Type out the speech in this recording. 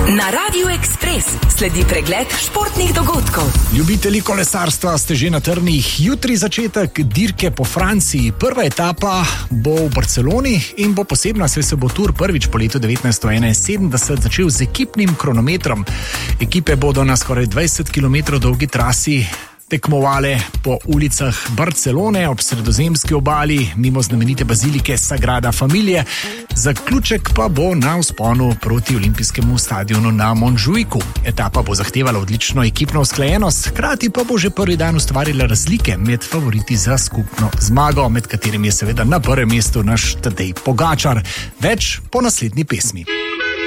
Na Radiu Ekspres sledi pregled športnih dogodkov. Ljubitelji kolesarstva ste že na trnih. Jutri začetek dirke po Franciji. Prva etapa bo v Barceloni in bo posebna, saj se bo Tour prvič po letu 1971 začel z ekipnim kronometrom. Ekipe bodo na skoraj 20 km dolgi trasi tekmovale po ulicah Barcelone ob sredozemski obali, mimo znamenite bazilike Sagrada Familie. Zaključek pa bo na vzponu proti olimpijskemu stadionu na Montjuicu. Etapa bo zahtevala odlično ekipno usklajenost, hkrati pa bo že prvi dan ustvarila razlike med favoriti za skupno zmago, med katerimi je seveda na prvem mestu naš Tadej Pogačar. Več po naslednji pesmi.